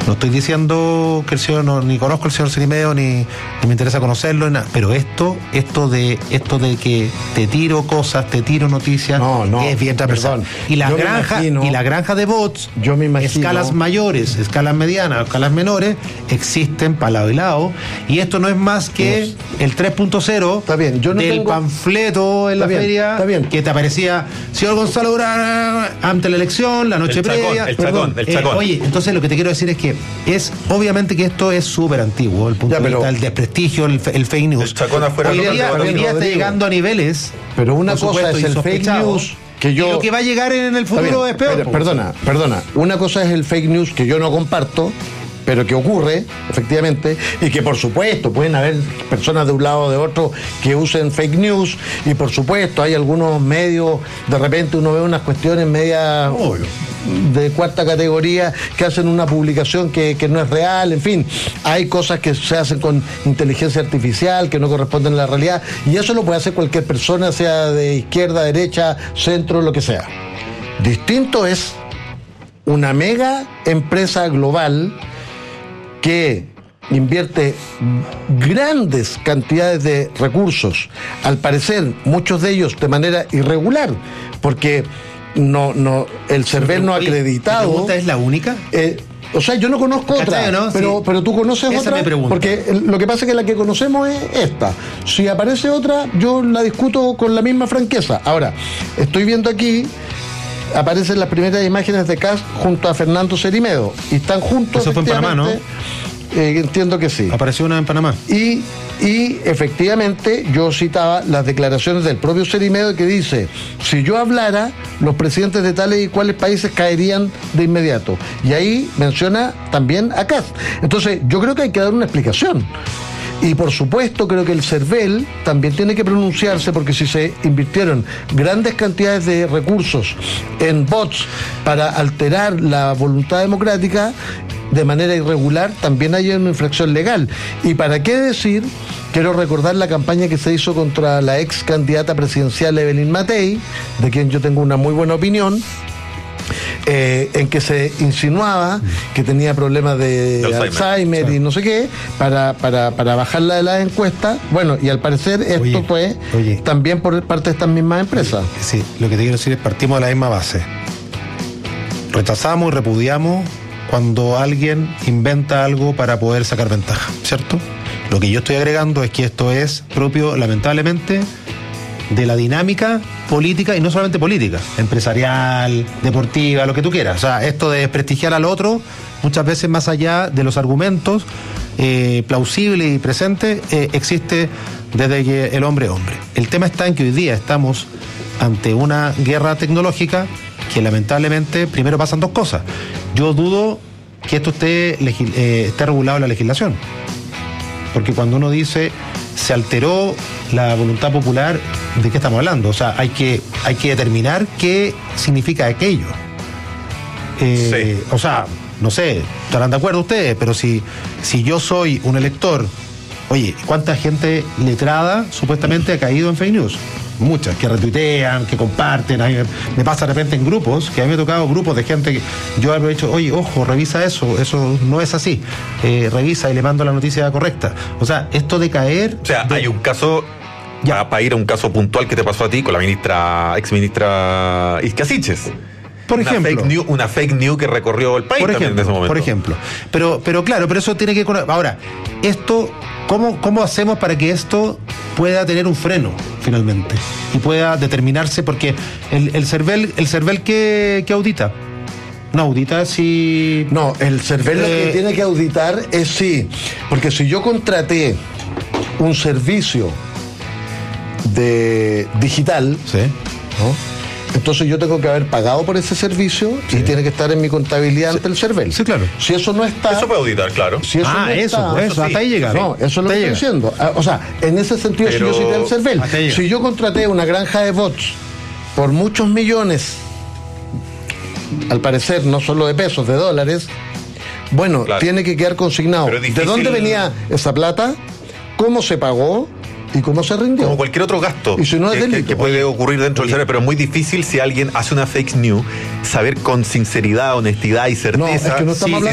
No estoy diciendo que el señor, ni conozco al señor Cerimeo, ni me interesa conocerlo, pero esto de que te tiro cosas, te tiro noticias, es bien transversal. Y la granja de bots, yo me imagino, escalas mayores, escalas medianas, escalas menores, existen para lado y lado, y esto no es más que el 3.0 del panfleto en la feria, que te aparecía señor Gonzalo Urán ante la elección, la noche previa. El chacón. Oye, entonces lo que te quiero decir es que es obviamente que esto es súper antiguo, el punto de vista del desprestigio, el fake news. Hoy día está llegando a niveles. Pero una cosa es el fake news que yo. Y lo que va a llegar en el futuro es peor. Perdona. Una cosa es el fake news que yo no comparto, pero que ocurre, efectivamente, y que por supuesto pueden haber personas de un lado o de otro que usen fake news, y por supuesto hay algunos medios, de repente uno ve unas cuestiones medias de cuarta categoría que hacen una publicación que no es real, en fin, hay cosas que se hacen con inteligencia artificial que no corresponden a la realidad, y eso lo puede hacer cualquier persona, sea de izquierda, derecha, centro, lo que sea. Distinto es una mega empresa global que invierte grandes cantidades de recursos, al parecer muchos de ellos de manera irregular, porque el CERVEL no ha acreditado. ¿La pregunta es la única? O sea, yo no conozco otra, ¿no? pero tú conoces esa otra, porque lo que pasa es que la que conocemos es esta. Si aparece otra, yo la discuto con la misma franqueza. Ahora, estoy viendo aquí, aparecen las primeras imágenes de Kast junto a Fernando Cerimeo, y están juntos. Eso fue en Panamá, ¿no? Entiendo que sí. Apareció una en Panamá. Y efectivamente yo citaba las declaraciones del propio Cerimeo, que dice: si yo hablara, los presidentes de tales y cuales países caerían de inmediato. Y ahí menciona también a Kast. Entonces yo creo que hay que dar una explicación. Y por supuesto creo que el CERVEL también tiene que pronunciarse, porque si se invirtieron grandes cantidades de recursos en bots para alterar la voluntad democrática de manera irregular, también hay una infracción legal. Y para qué decir, quiero recordar la campaña que se hizo contra la ex candidata presidencial Evelyn Matei, de quien yo tengo una muy buena opinión, en que se insinuaba que tenía problemas de Alzheimer y no sé qué, para bajarla de las encuestas. Bueno, y al parecer esto fue también por parte de estas mismas empresas. Sí, lo que te quiero decir es, partimos de la misma base. Rechazamos y repudiamos cuando alguien inventa algo para poder sacar ventaja, ¿cierto? Lo que yo estoy agregando es que esto es propio, lamentablemente, de la dinámica política, y no solamente política, empresarial, deportiva, lo que tú quieras. O sea, esto de desprestigiar al otro, muchas veces más allá de los argumentos plausibles y presentes, existe desde que el hombre es hombre. El tema está en que hoy día estamos ante una guerra tecnológica que lamentablemente primero pasan dos cosas. Yo dudo que esto esté regulado en la legislación, porque cuando uno dice se alteró la voluntad popular, ¿de qué estamos hablando? O sea, hay que determinar qué significa aquello. O sea, no sé, estarán de acuerdo ustedes, pero si yo soy un elector, oye, ¿cuánta gente letrada supuestamente ha caído en fake news? Muchas, que retuitean, que comparten. A mí me pasa de repente en grupos, que a mí me ha tocado grupos de gente que yo he dicho, oye, ojo, revisa eso no es así, revisa, y le mando la noticia correcta. O sea, esto de caer... O sea, hay un caso, para ir a un caso puntual que te pasó a ti con la exministra Isquia Siches. Por ejemplo, una fake news que recorrió el país también en ese momento. Por ejemplo. Pero claro, pero eso tiene que... Ahora, esto, ¿cómo hacemos para que esto pueda tener un freno, finalmente? Y pueda determinarse, porque el CERVEL que audita. No audita si... No, el CERVEL lo que tiene que auditar es sí. Porque si yo contraté un servicio de digital, sí, ¿no?, entonces yo tengo que haber pagado por ese servicio, sí, y tiene que estar en mi contabilidad ante el CERVEL. Sí, claro. Si eso no está... Eso puede auditar, claro. Si eso no está, eso hasta ahí llega. No, eso es lo que estoy diciendo. O sea, en ese sentido, si yo cité el CERVEL, si yo contraté una granja de bots por muchos millones, al parecer no solo de pesos, de dólares, bueno, claro, tiene que quedar consignado. ¿De dónde venía esa plata? ¿Cómo se pagó? ¿Y cómo se rindió? Como cualquier otro gasto, y si no es delito, que puede ocurrir dentro del CERVEL, pero es muy difícil, si alguien hace una fake news, saber con sinceridad, honestidad y certeza. No, es que no estamos hablando